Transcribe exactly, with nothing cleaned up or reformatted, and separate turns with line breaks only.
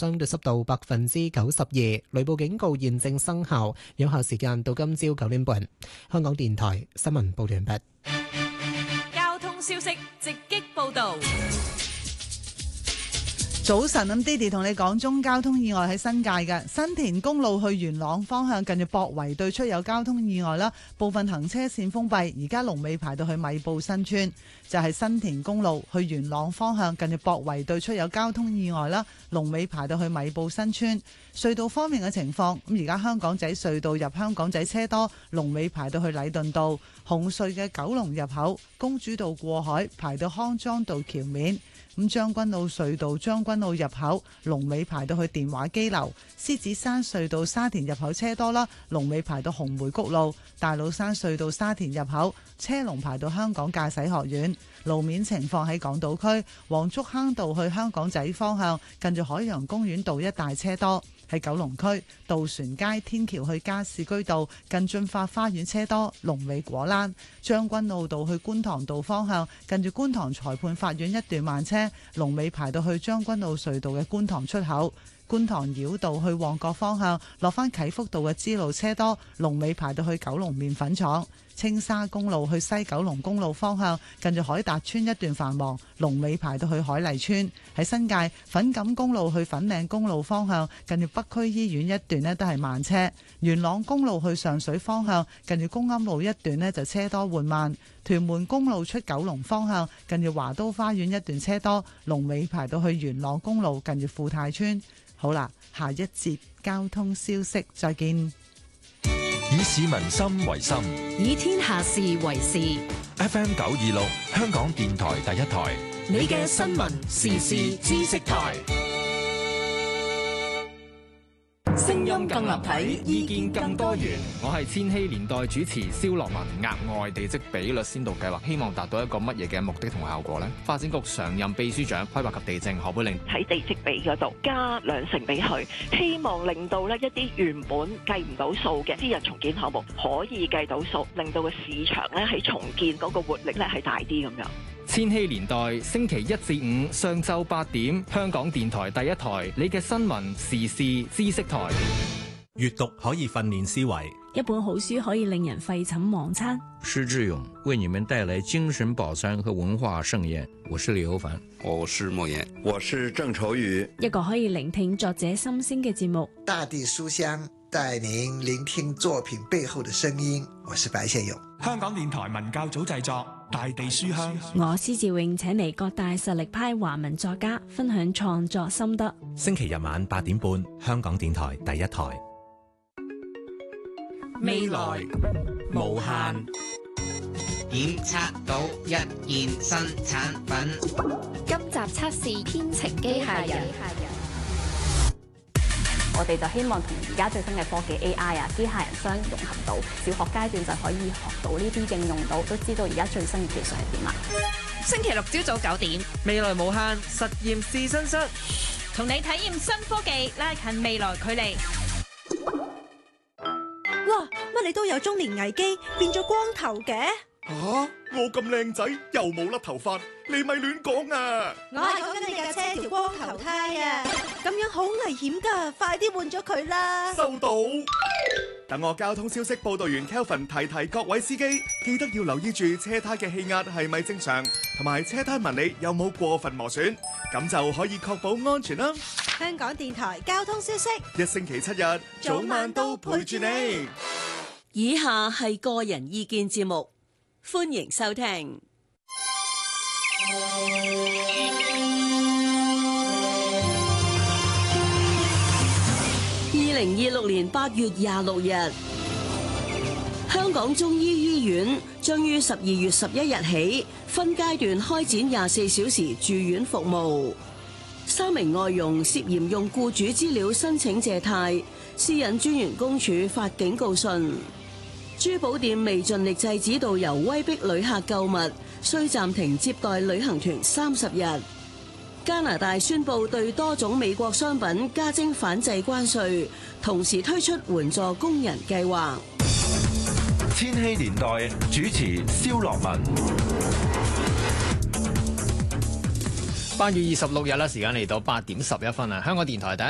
相對濕度百分之九十二，雷暴警告現正生效，有效時間到今朝九點半。香港電台新聞報道完畢。
交通消息直擊報道。
早晨，咁 Didi 同你講中交通意外喺新界嘅新田公路去元朗方向，近住博圍對出有交通意外啦，部分行車線封閉，而家龍尾排到去米埔新村。就係新田公路去元朗方向，近住博圍對出有交通意外啦，龍尾排到去米埔新村。隧道方面嘅情況，咁而家香港仔隧道入香港仔車多，龍尾排到去禮頓道。紅隧嘅九龍入口公主道過海排到康莊道橋面。咁將軍澳隧道將軍澳入口龍尾排到去電話機樓。獅子山隧道沙田入口車多啦，龍尾排到紅梅谷路。大老山隧道沙田入口車龍排到香港駕駛學院。路面情況喺港島區黃竹坑道去香港仔方向，近住海洋公園道一帶車多。喺九龍區渡船街天橋去加士居道近駿發花園車多，龍尾果欄。將軍澳道去觀塘道方向，近住觀塘裁判法院一段慢車，龍尾排到去將軍澳隧道嘅觀塘出口。觀塘繞道去旺角方向，落返啟福道嘅支路車多，龍尾排到去九龍麵粉廠。青沙公路去西九龍公路方向，近住海達村一段繁忙，龍尾排到去海麗村。喺新界粉錦公路去粉嶺公路方向，近住北區醫院一段呢都係慢車。元朗公路去上水方向，近住公庵路一段呢就車多緩慢。屯門公路出九龍方向，近住華都花園一段車多，龍尾排到去元朗公路近住富泰村。好啦，下一節交通消息，再見。
以市民心為心，
以天下事為事。
F M 九二六，香港電台第一台，
你嘅新聞時事知識台。
聲音更立體，意見更多元。
我係千禧年代主持蕭樂文。額外地積比率先導計劃，希望達到一個乜嘢嘅目的同效果呢？發展局常任秘書長規劃及地政何佩玲
喺地積比嗰度加兩成俾佢，希望令到呢一啲原本計唔到數嘅私人重建項目可以計到數，令到個市場咧喺重建嗰個活力咧係大啲咁樣。
千禧年代星期一至五上晝八點，香港電台第一台，你嘅新聞時事知識台。
閱讀可以訓練思維，
一本好書可以令人廢寢忘餐。
施志勇為你們帶來精神飽餐和文化盛宴。我是李歐凡，
我是莫言，我是鄭愁予。
一個可以聆聽作者心聲嘅節目。
大地書香帶您聆聽作品背後的聲音。我是白先勇。
香港電台文教組製作《大地書香》。
我施志永請嚟各大實力派華文作家分享創作心得。
星期日晚八點半，香港電台第一台。
未來無限，
檢測到一件新產品。
今集測試編程機械人。
我哋就希望同而家最新嘅科技 A I 啊，機械人相融合到，小學階段就可以學到呢啲應用到，都知道而家最新嘅技術係點啦。
星期六朝早九點，
未來無限實驗試身室，
同你體驗新科技，拉近未來距離。
哇！乜你都有中年危機，變咗光頭嘅？
吓、啊！我咁靚仔又冇甩頭髮，你咪亂講啊！
我係講緊你架車條光頭胎啊！咁樣好危險噶，快啲換咗佢啦！
收到。等我交通消息報道員 Kelvin 提提各位司機，記得要留意住車胎嘅氣壓係咪正常，同埋車胎紋理有冇過分磨損，咁就可以確保安全啦。
香港電台交通消息，
一星期七日早晚都陪住你。
以下係個人意見節目，歡迎收聽。二零二六年八月廿六日，香港中醫醫院將於十二月十一日起分階段開展廿四小時住院服務。三名外傭涉嫌用僱主資料申請借貸，私隱專員公署發警告信。珠寶店未盡力制止導遊威逼旅客購物，需暫停接待旅行團三十日。加拿大宣布對多種美國商品加徵反制關稅，同時推出援助工人計劃。
千禧年代主持蕭樂文。
八月二十六日啦，時間嚟到八點十一分啊！香港電台第一